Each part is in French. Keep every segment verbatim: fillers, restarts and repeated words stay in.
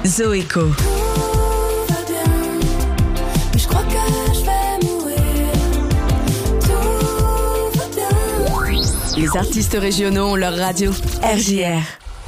Zoéco. Tout va bien, mais je crois que je vais mourir. Tout va bien. Les artistes régionaux ont leur radio. R J R.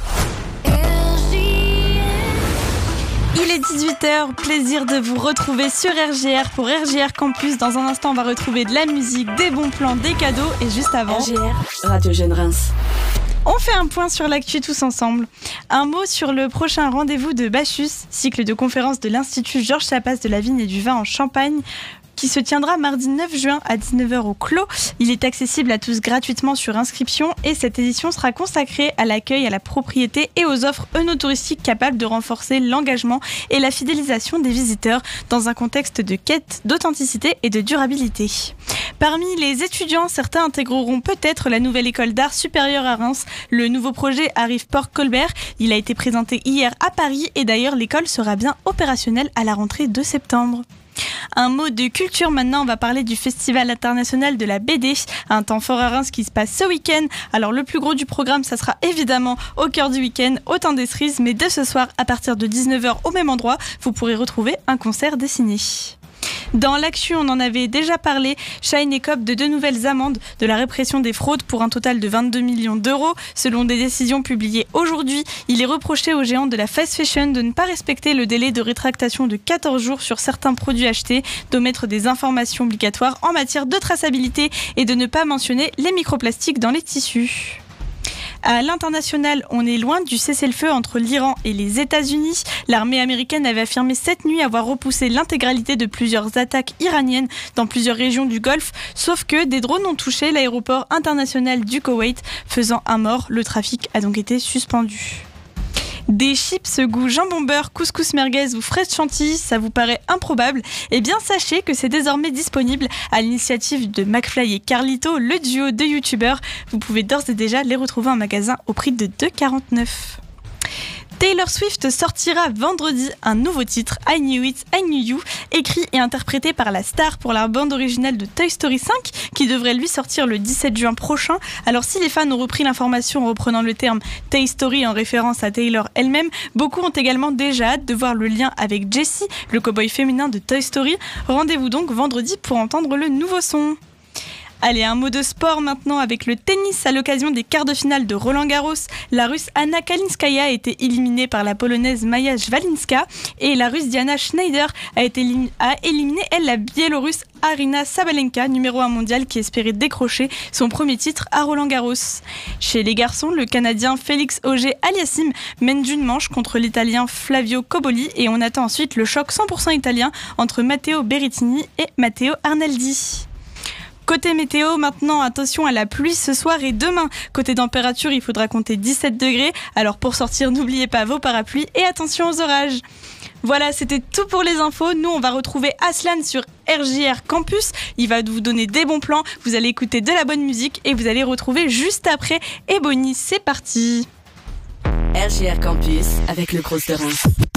Il est dix-huit heures, plaisir de vous retrouver sur R J R pour R J R Campus. Dans un instant, on va retrouver de la musique, des bons plans, des cadeaux et juste avant... R J R, Radio Jeune Reims. On fait un point sur l'actu tous ensemble. Un mot sur le prochain rendez-vous de Bacchus, cycle de conférences de l'Institut Georges Chapas de la Vigne et du Vin en Champagne, qui se tiendra mardi neuf juin à dix-neuf heures au Clos. Il est accessible à tous gratuitement sur inscription et cette édition sera consacrée à l'accueil, à la propriété et aux offres œnotouristiques capables de renforcer l'engagement et la fidélisation des visiteurs dans un contexte de quête d'authenticité et de durabilité. Parmi les étudiants, certains intégreront peut-être la nouvelle école d'art supérieure à Reims. Le nouveau projet arrive Port Colbert. Il a été présenté hier à Paris et d'ailleurs l'école sera bien opérationnelle à la rentrée de septembre. Un mot de culture maintenant, on va parler du Festival international de la B D, un temps fort à Reims qui se passe ce week-end. Alors le plus gros du programme, ça sera évidemment au cœur du week-end, au temps des cerises, mais dès ce soir, à partir de dix-neuf heures au même endroit, vous pourrez retrouver un concert dessiné. Dans l'actu, on en avait déjà parlé, Shine écope de deux nouvelles amendes de la répression des fraudes pour un total de vingt-deux millions d'euros. Selon des décisions publiées aujourd'hui, il est reproché aux géants de la fast fashion de ne pas respecter le délai de rétractation de quatorze jours sur certains produits achetés, d'omettre des informations obligatoires en matière de traçabilité et de ne pas mentionner les microplastiques dans les tissus. À l'international, on est loin du cessez-le-feu entre l'Iran et les États-Unis. L'armée américaine avait affirmé cette nuit avoir repoussé l'intégralité de plusieurs attaques iraniennes dans plusieurs régions du Golfe, sauf que des drones ont touché l'aéroport international du Koweït, faisant un mort. Le trafic a donc été suspendu. Des chips goût jambon beurre, couscous merguez ou fraise chantilly, ça vous paraît improbable? Eh bien sachez que c'est désormais disponible à l'initiative de McFly et Carlito, le duo de youtubeurs. Vous pouvez d'ores et déjà les retrouver en magasin au prix de deux euros quarante-neuf. Taylor Swift sortira vendredi un nouveau titre, I Knew It, I Knew You, écrit et interprété par la star pour la bande originale de Toy Story cinq, qui devrait lui sortir le dix-sept juin prochain. Alors si les fans ont repris l'information en reprenant le terme Toy Story en référence à Taylor elle-même, beaucoup ont également déjà hâte de voir le lien avec Jessie, le cow-boy féminin de Toy Story. Rendez-vous donc vendredi pour entendre le nouveau son. Allez, un mot de sport maintenant avec le tennis à l'occasion des quarts de finale de Roland-Garros. La Russe Anna Kalinskaya a été éliminée par la Polonaise Maja Szwalinska et la Russe Diana Schneider a, été élim- a éliminé, elle, la Biélorusse Arina Sabalenka, numéro un mondial, qui espérait décrocher son premier titre à Roland-Garros. Chez les garçons, le Canadien Félix Auger-Aliassime mène d'une manche contre l'Italien Flavio Cobolli et on attend ensuite le choc cent pour cent italien entre Matteo Berrettini et Matteo Arnaldi. Côté météo, maintenant, attention à la pluie ce soir et demain. Côté température, il faudra compter dix-sept degrés. Alors pour sortir, n'oubliez pas vos parapluies et attention aux orages. Voilà, c'était tout pour les infos. Nous, on va retrouver Aslan sur R J R Campus. Il va vous donner des bons plans. Vous allez écouter de la bonne musique et vous allez retrouver juste après Ebony. C'est parti. R J R Campus avec le Cross de Reims.